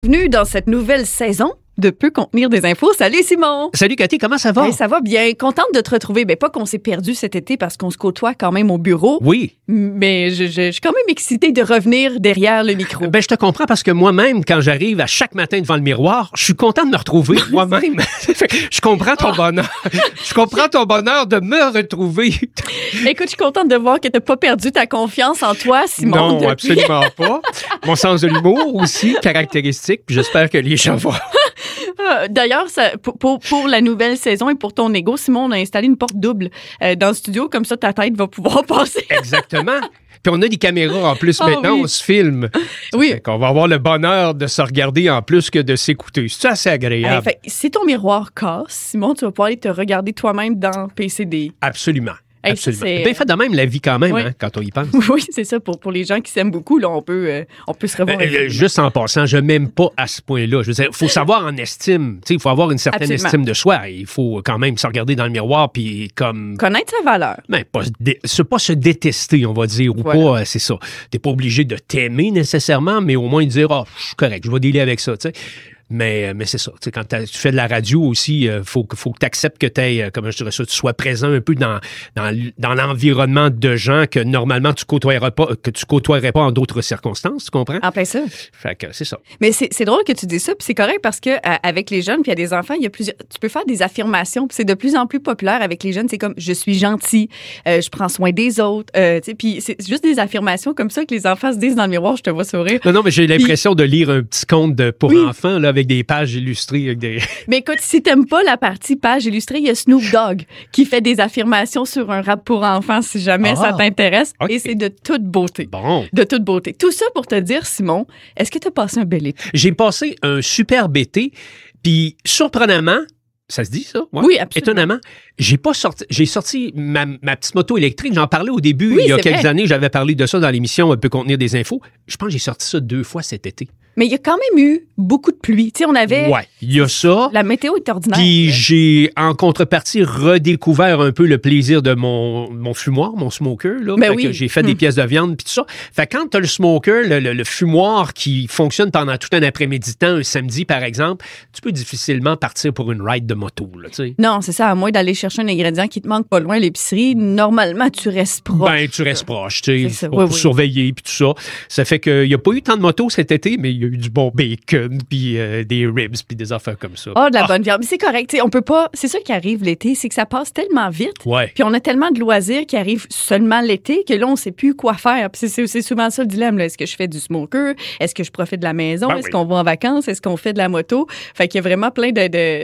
Bienvenue dans cette nouvelle saison de Peut contenir des infos. Salut Simon! Salut Cathy, comment ça va? Hey, ça va bien. Contente de te retrouver. Ben, pas qu'on s'est perdu cet été parce qu'on se côtoie quand même au bureau. Oui. Mais je suis quand même excitée de revenir derrière le micro. Ben, je te comprends parce que moi-même, quand j'arrive à chaque matin devant le miroir, je suis content de me retrouver moi-même. Je comprends ton bonheur. Je comprends ton bonheur de me retrouver. Écoute, je suis contente de voir que tu n'as pas perdu ta confiance en toi, Simon. Non, depuis... absolument pas. Mon sens de l'humour aussi, caractéristique, puis j'espère que les gens vont... D'ailleurs, pour la nouvelle saison et pour ton ego, Simon, on a installé une porte double dans le studio. Comme ça, ta tête va pouvoir passer. Exactement. Puis on a des caméras en plus maintenant, oui. on se filme. Oui. On va avoir le bonheur de se regarder en plus que de s'écouter. C'est assez agréable. Fait, si ton miroir casse, Simon, tu vas pouvoir aller te regarder toi-même dans PCD. Absolument. Hey, absolument. c'est Bien fait de même la vie quand même, oui. hein, quand on y pense. Oui, c'est ça. Pour les gens qui s'aiment beaucoup, là, on peut se revoir. Juste en passant, je m'aime pas à ce point-là. Je veux dire, faut savoir en estime. Il faut avoir une certaine Absolument. estime de soi. Il faut quand même se regarder dans le miroir puis comme... Connaître sa valeur. Ben, c'est pas se détester, on va dire, ou Voilà. pas, c'est ça. T'es pas obligé de t'aimer nécessairement, mais au moins dire, je suis correct, je vais dealer avec ça, tu sais. Mais c'est ça. Tu sais, quand tu fais de la radio aussi, faut que tu acceptes que comment je dirais ça, tu sois présent un peu dans l'environnement de gens que normalement tu côtoierais pas en d'autres circonstances, tu comprends? En plein ça. Fait que c'est ça. Mais c'est drôle que tu dis ça, puis c'est correct parce que avec les jeunes, puis il y a des enfants, il y a plusieurs. Tu peux faire des affirmations, puis c'est de plus en plus populaire avec les jeunes. C'est comme je suis gentil, je prends soin des autres, tu sais. Puis c'est juste des affirmations comme ça que les enfants se disent dans le miroir. Je te vois sourire. Non, mais j'ai l'impression de lire un petit conte pour enfants là, avec des pages illustrées. Avec des... Mais écoute, si t'aimes pas la partie page illustrée, il y a Snoop Dogg qui fait des affirmations sur un rap pour enfants si jamais ça t'intéresse. Okay. Et c'est de toute beauté. Bon. De toute beauté. Tout ça pour te dire, Simon, est-ce que tu as passé un bel été? J'ai passé un superbe été, puis surprenamment, ça se dit ça? Ouais. Oui, absolument. Étonnamment, j'ai sorti ma petite moto électrique. J'en parlais au début, Oui, il y a c'est quelques vrai. années. J'avais parlé de ça dans l'émission Peut contenir des infos. Je pense que j'ai sorti ça 2 fois cet été. Mais il y a quand même eu beaucoup de pluie. Tu sais, on avait... Ouais, il y a ça. La météo est ordinaire. Puis j'ai, en contrepartie, redécouvert un peu le plaisir de mon fumoir, mon smoker. Là. Ben Fait oui. que j'ai fait des pièces de viande puis tout ça. Fait que quand t'as le smoker, le fumoir qui fonctionne pendant tout un après-midi temps, un samedi par exemple, tu peux difficilement partir pour une ride de moto. Là, tu sais. Non, c'est ça. À moins d'aller chercher un ingrédient qui te manque pas loin à l'épicerie, normalement, tu restes proche. Ben, tu restes proche, tu C'est sais, ça, pour oui. surveiller puis tout ça. Ça fait qu'il n'y a pas eu tant de motos cet été, mais il y a eu du bon bacon puis des ribs puis des affaires comme ça. Oh, de la bonne viande. Mais c'est correct. Tu sais, on peut pas... C'est ça qui arrive l'été, c'est que ça passe tellement vite. Ouais. Puis on a tellement de loisirs qui arrivent seulement l'été que là, on sait plus quoi faire. Puis c'est souvent ça le dilemme. Là. Est-ce que je fais du smoker? Est-ce que je profite de la maison? Ben Est-ce oui. qu'on va en vacances? Est-ce qu'on fait de la moto? Fait qu'il y a vraiment plein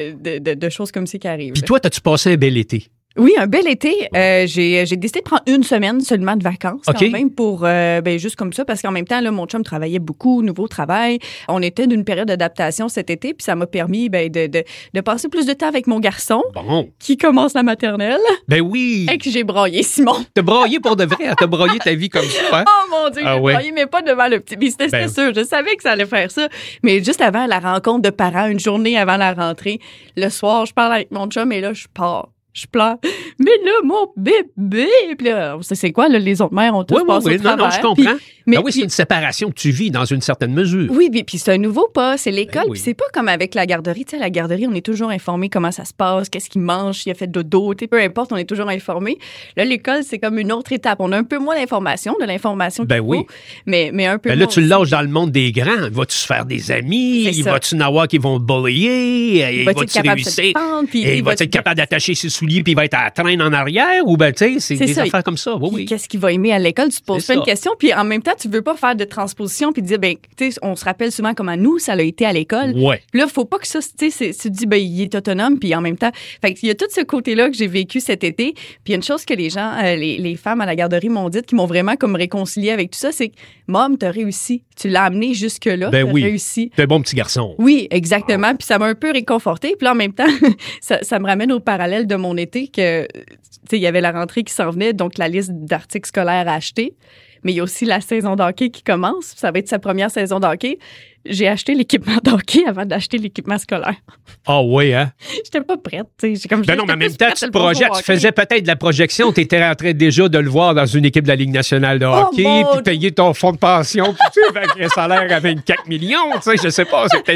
de choses comme ça qui arrivent. Puis toi, t'as-tu passé un bel été? Oui, un bel été. J'ai décidé de prendre une semaine seulement de vacances OK. quand même pour juste comme ça parce qu'en même temps là mon chum travaillait beaucoup, nouveau travail. On était d'une période d'adaptation cet été puis ça m'a permis de passer plus de temps avec mon garçon Bon. qui commence la maternelle Ben oui. et que j'ai braillé Simon. T'as broyé pour de vrai. T'as broyé ta vie comme ça. Oh mon Dieu, Ah j'ai ouais. braillé mais pas devant le petit. Mais c'était Ben- sûr, je savais que ça allait faire ça. Mais juste avant la rencontre de parents, une journée avant la rentrée, le soir, je parle avec mon chum et là je pars. Je pleure. Mais là, mon bébé! Puis là, c'est quoi, là, les autres mères ont tous Oui, passé au oui, non, travers. je comprends. Puis- mais Ben oui, c'est puis- une séparation que tu vis dans une certaine mesure. oui, puis c'est un nouveau pas, c'est l'école. Ben oui. Puis c'est pas comme avec la garderie. Tu sais, à la garderie, on est toujours informé comment ça se passe, qu'est-ce qu'il mange, s'il a fait dodo, tu sais, peu importe, on est toujours informé. Là, l'école, c'est comme une autre étape. On a un peu moins d'informations, de l'information Ben qu'il oui. faut, mais un peu Ben là, moins tu le aussi. lâches dans le monde des grands. Vas-tu se faire des amis? C'est ça. Vas-tu en avoir qui vont te bullier? Va-t-il être Va-tu capable de se réussir? défendre? Puis Et il va-tu être capable d'attacher ses souliers puis il va être à la traîne en arrière? Ou ben, tu sais, c'est des ça. affaires comme ça. Oui, Puis oui. qu'est-ce qu'il va aimer à l'école? Tu te poses C'est plein de ça. questions, puis en même temps, tu veux pas faire de transposition puis dire, ben, tu sais, on se rappelle souvent comment nous, ça a été à l'école. Ouais. Puis là, faut pas que ça, tu sais, tu te dis, ben, il est autonome, puis en même temps, fait qu'il y a tout ce côté-là que j'ai vécu cet été. Puis il y a une chose que les gens, les femmes à la garderie m'ont dit, qui m'ont vraiment comme réconcilié avec tout ça, c'est que, Mom, t'as réussi. Tu l'as amené jusque-là. Ben t'as oui. réussi. T'es un bon petit garçon. Oui, exactement. Puis ça m'a un peu réconfortée. Puis là, en même temps, ça me ramène au parallèle de mon été que, tu sais, il y avait la rentrée qui s'en venait, donc la liste d'articles scolaires à acheter. mais il y a aussi la saison d'hockey qui commence. Ça va être sa première saison d'hockey. J'ai acheté l'équipement d'hockey avant d'acheter l'équipement scolaire. Ah oui, hein? J'étais pas prête. J'ai comme, non, mais en même temps, tu faisais peut-être de la projection. Tu étais en train déjà de le voir dans une équipe de la Ligue nationale de hockey, puis payer ton fonds de pension, puis tu sais, avec un salaire à 24 millions. Je sais pas, c'est peut-être